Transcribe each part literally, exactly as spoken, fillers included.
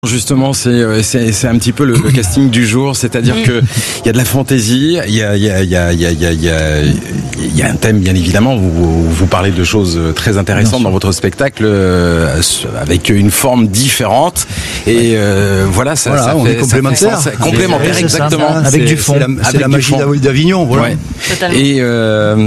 Justement, c'est, c'est, c'est un petit peu le, le casting du jour, c'est-à-dire mmh. que il y a de la fantaisie, il y a, il y a, il y a, il y a, il y a, il y a, il y a un thème, bien évidemment, vous, vous parlez de choses très intéressantes dans votre spectacle, euh, avec une forme différente, et euh, voilà, ça, voilà, ça on fait, est complémentaire, ça fait sens, complémentaire, c'est exactement, ça, avec du fond, c'est, la, c'est avec la magie d'Avignon, voilà. Ouais. Et euh,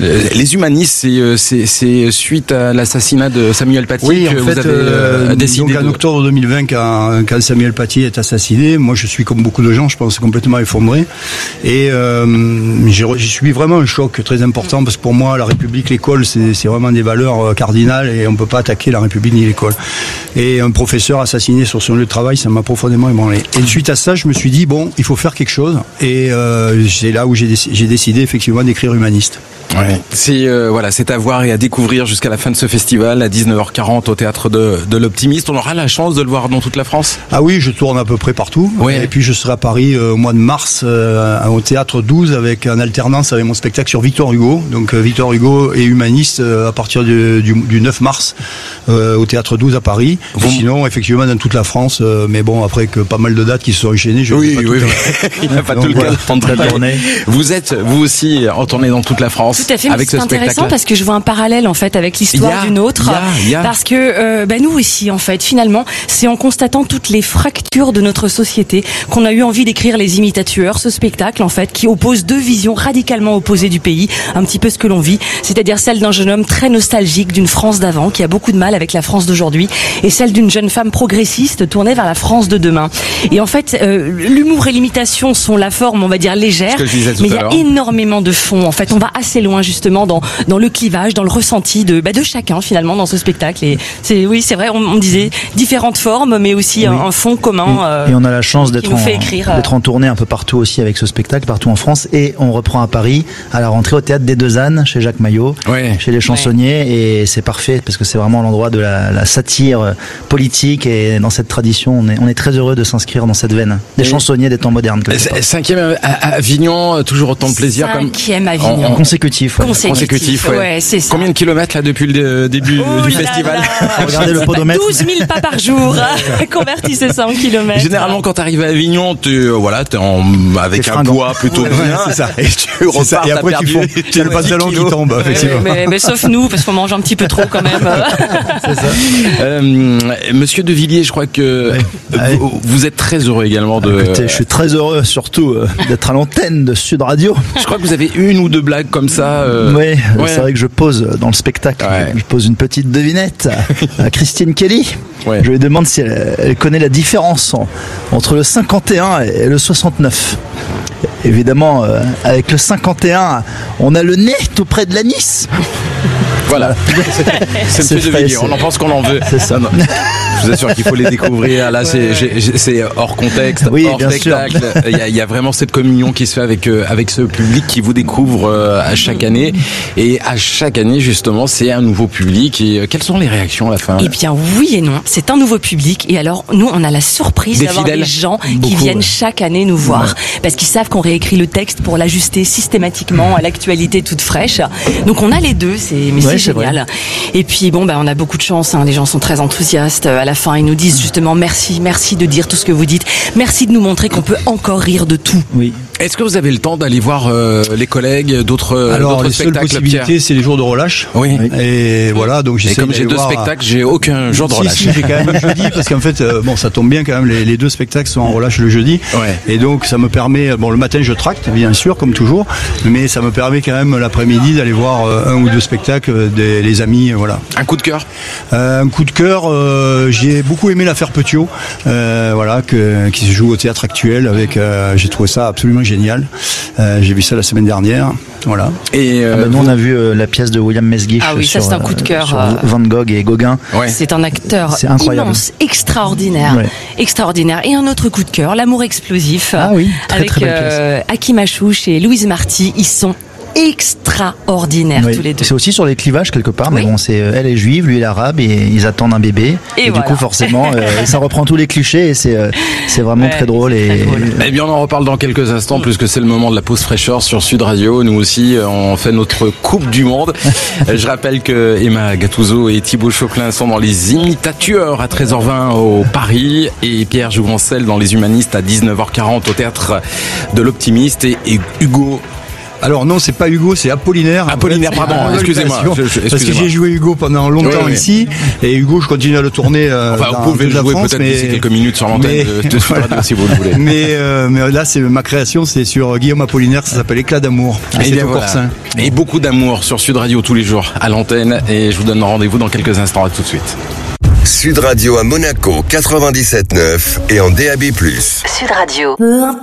les humanistes, c'est, c'est, c'est suite à l'assassinat de Samuel Paty oui, que en vous fait, avez euh, décidé. Donc en de... octobre deux mille vingt, quand quand Samuel Paty est assassiné, moi je suis comme beaucoup de gens, je pense complètement effondré, et euh, j'ai, j'ai subi vraiment un choc très important, parce que pour moi la République, l'école, c'est, c'est vraiment des valeurs cardinales, et on peut pas attaquer la République ni l'école. Et un professeur assassiné sur son lieu de travail, ça m'a profondément ébranlé. Et suite à ça, je me suis dit bon, il faut faire quelque chose, et euh, c'est là où j'ai, déc- j'ai décidé effectivement d'écrire Humaniste. Ouais. C'est euh, voilà, c'est à voir et à découvrir jusqu'à la fin de ce festival à dix-neuf heures quarante au théâtre de, de l'Optimiste. On aura la chance de le voir dans toute la France. Ah oui, je tourne à peu près partout. Ouais. Et puis je serai à Paris euh, au mois de mars euh, au théâtre douze avec en alternance avec mon spectacle sur Victor Hugo. Donc euh, Victor Hugo et Humaniste euh, à partir du, du, du neuf mars euh, au théâtre douze à Paris. Bon. Sinon, effectivement, dans toute la France. Euh, mais bon, après que pas mal de dates qui se sont enchaînées, je oui, pas oui, tout oui. Il n'y a pas donc, tout le voilà. cas de la journée. Vous êtes vous aussi en tournée dans toute la France. Tout à fait, mais c'est intéressant parce que je vois un parallèle en fait avec l'histoire a, d'une autre, y a, y a. parce que euh, bah, nous aussi en fait finalement c'est en constatant toutes les fractures de notre société qu'on a eu envie d'écrire Les Imitateurs, ce spectacle en fait qui oppose deux visions radicalement opposées du pays, un petit peu ce que l'on vit, c'est-à-dire celle d'un jeune homme très nostalgique d'une France d'avant qui a beaucoup de mal avec la France d'aujourd'hui, et celle d'une jeune femme progressiste tournée vers la France de demain. Et en fait euh, l'humour et l'imitation sont la forme on va dire légère, mais il y a énormément de fond. En fait on va assez loin justement dans dans le clivage, dans le ressenti de bah, de chacun finalement dans ce spectacle. Et c'est oui, c'est vrai, on, on disait différentes formes, mais aussi oui. un, un fond commun. Euh, et on a la chance d'être en, écrire, d'être en tournée un peu partout aussi avec ce spectacle, partout en France. Et on reprend à Paris à la rentrée au théâtre des Deux Ânes chez Jacques Maillot, ouais. chez les Chansonniers, ouais. et c'est parfait parce que c'est vraiment l'endroit de la, la satire politique. Et dans cette tradition, on est on est très heureux de s'inscrire dans cette veine des et chansonniers des temps modernes. Cinquième à Avignon, toujours autant de plaisir. Cinquième Avignon. En, en consécutif. Ouais. Consécutif. Consécutif, ouais. Ouais, c'est ça. Combien de kilomètres là depuis le début oh du là festival là. Regardez le podomètre. douze mille pas par jour. Convertissez ça en kilomètres. Généralement, quand tu arrives à Avignon, tu euh, voilà, t'es en, avec un poids plutôt ouais, bien. C'est ça. Et tu repars, ça. Et après, tu fond, tu as le pantalon qui tombe, effectivement. Mais, mais, mais sauf nous, parce qu'on mange un petit peu trop quand même. C'est ça. Euh, Monsieur De Villiers, je crois que ouais. vous, vous êtes très heureux également de. Écoutez, je suis très heureux, surtout euh, d'être à l'antenne de Sud Radio. Je crois que vous avez une ou deux blagues comme ça. Euh... Oui, ouais. C'est vrai que je pose dans le spectacle. Ouais. Je pose une petite devinette à Christine Kelly. Ouais. Je lui demande si elle, elle connaît la différence en, entre le cinquante et un et le soixante-neuf. Évidemment, euh, avec le cinquante et un, on a le nez tout près de l'anis. Voilà. C'est, c'est Monsieur De Villiers, on en pense qu'on en veut. C'est ça. Non. Je vous assure qu'il faut les découvrir. Là, c'est, j'ai, j'ai, c'est hors contexte, oui, hors spectacle. Il y, a, il y a vraiment cette communion qui se fait avec euh, avec ce public qui vous découvre euh, à chaque année. Et à chaque année, justement, c'est un nouveau public. Et euh, quelles sont les réactions à la fin? Eh bien, oui et non. C'est un nouveau public. Et alors, nous, on a la surprise des d'avoir fidèles. Des gens Beaucoup, qui viennent ouais. chaque année nous voir, ouais. parce qu'ils savent qu'on réécrit le texte pour l'ajuster systématiquement à l'actualité toute fraîche. Donc, on a les deux. C'est mais ouais, c'est génial. C'est et puis, bon, bah, on a beaucoup de chance. Hein. Les gens sont très enthousiastes. À la fin, ils nous disent justement merci, merci de dire tout ce que vous dites, merci de nous montrer qu'on peut encore rire de tout. Oui. Est-ce que vous avez le temps d'aller voir euh, les collègues d'autres Alors, d'autres les seules possibilités, Pierre c'est les jours de relâche. Oui. Et voilà, donc j'essaie. Et comme j'ai deux voir... spectacles, j'ai aucun jour de si, relâche. Si, j'ai quand même le jeudi, parce qu'en fait, euh, bon, ça tombe bien quand même. Les, les deux spectacles sont en relâche le jeudi. Ouais. Et donc, ça me permet. Bon, le matin, je tracte, bien sûr, comme toujours, mais ça me permet quand même l'après-midi d'aller voir euh, un ou deux spectacles des les amis, euh, voilà. Un coup de cœur. Euh, un coup de cœur. Euh, j'ai beaucoup aimé l'affaire Petiot, euh, voilà, que, qui se joue au Théâtre Actuel. Avec, euh, j'ai trouvé ça absolument génial. Euh, j'ai vu ça la semaine dernière, voilà. Et euh, ah bah nous on a vu euh, la pièce de William Mesguich. Ah oui, sur, ça c'est un coup de cœur. Sur Van Gogh et Gauguin. Ouais. C'est un acteur c'est incroyable. Immense, extraordinaire, ouais. extraordinaire. Et un autre coup de cœur, L'amour explosif. Ah oui, très avec très belle euh, Hakim Achouch et Louise Marty. Ils sont extraordinaires oui. tous les deux. C'est aussi sur les clivages quelque part, mais oui. bon, c'est elle est juive, lui est arabe et ils attendent un bébé. Et, et voilà. du coup, forcément, euh, ça reprend tous les clichés et c'est euh, c'est vraiment ouais, très drôle. Et... Très drôle. Eh bien, on en reparle dans quelques instants, puisque c'est le moment de la pause fraîcheur sur Sud Radio. Nous aussi, on fait notre Coupe du Monde. Je rappelle que Emma Gattuso et Thibaut Choclin sont dans les imitateurs à treize heures vingt au Paris et Pierre Jouvencel dans les humanistes à dix-neuf heures quarante au théâtre de l'Optimiste et, et Hugo. Alors non, c'est pas Hugo, c'est Apollinaire. Apollinaire, en fait, pardon, excusez-moi. Je, je, excusez-moi. Parce que j'ai joué Hugo pendant longtemps oui, oui, ici, oui. et Hugo, je continue à le tourner. Euh, enfin, vous pouvez le jouer France, peut-être mais... d'ici quelques minutes sur l'antenne mais... de, de Sud Radio si vous le voulez. Mais, euh, mais là, c'est ma création, c'est sur Guillaume Apollinaire, ça s'appelle Éclat d'amour. Et, et c'est au voilà. Corsin. Et beaucoup d'amour sur Sud Radio tous les jours à l'antenne, et je vous donne rendez-vous dans quelques instants. À tout de suite. Sud Radio à Monaco quatre-vingt-dix-sept neuf et en D A B plus. Sud Radio.